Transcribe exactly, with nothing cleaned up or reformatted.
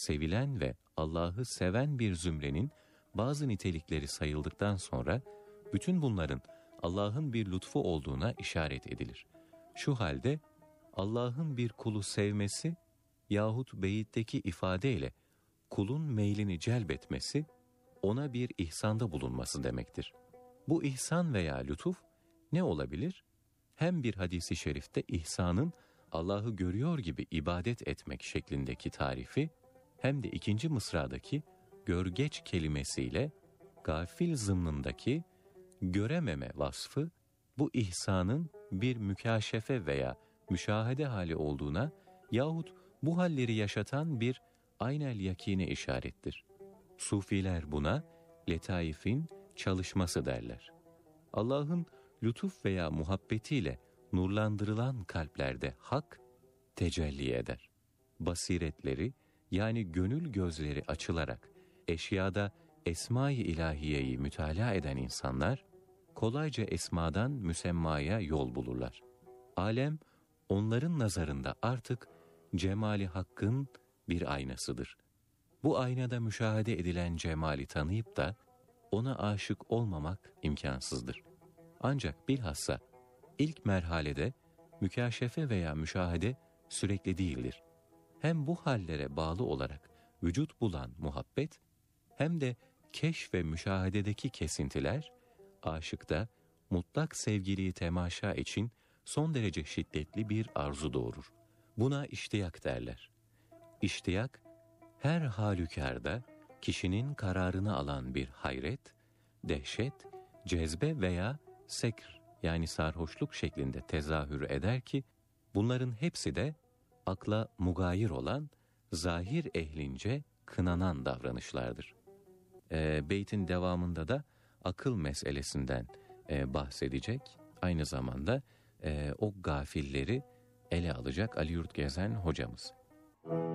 sevilen ve Allah'ı seven bir zümrenin bazı nitelikleri sayıldıktan sonra bütün bunların Allah'ın bir lütfu olduğuna işaret edilir. Şu halde Allah'ın bir kulu sevmesi yahut beyitteki ifadeyle kulun meylini celbetmesi, ona bir ihsanda bulunması demektir. Bu ihsan veya lütuf ne olabilir? Hem bir hadisi şerifte ihsanın Allah'ı görüyor gibi ibadet etmek şeklindeki tarifi, hem de ikinci mısradaki görgeç kelimesiyle gafil zımnındaki görememe vasfı, bu ihsanın bir mükâşefe veya müşahede hali olduğuna yahut bu halleri yaşatan bir aynel yakine işarettir. Sufiler buna letaifin çalışması derler. Allah'ın lütuf veya muhabbetiyle nurlandırılan kalplerde hak tecelli eder. Basiretleri yani gönül gözleri açılarak eşyada esma-i ilahiyeyi mütalaa eden insanlar kolayca esmadan müsemmaya yol bulurlar. Alem onların nazarında artık cemali hakkın bir aynasıdır. Bu aynada müşahede edilen cemali tanıyıp da ona aşık olmamak imkansızdır. Ancak bilhassa ilk merhalede mükâşefe veya müşahede sürekli değildir. Hem bu hallere bağlı olarak vücut bulan muhabbet, hem de keşf ve müşahededeki kesintiler, aşıkta mutlak sevgiliyi temaşa için son derece şiddetli bir arzu doğurur. Buna iştiyak derler. İştiyak, her halükarda kişinin kararını alan bir hayret, dehşet, cezbe veya sekr yani sarhoşluk şeklinde tezahür eder ki, bunların hepsi de akla mugayir olan, zahir ehlince kınanan davranışlardır. E, beytin devamında da akıl meselesinden e, bahsedecek, aynı zamanda e, o gafilleri ele alacak Ali Yurt Gezen hocamız.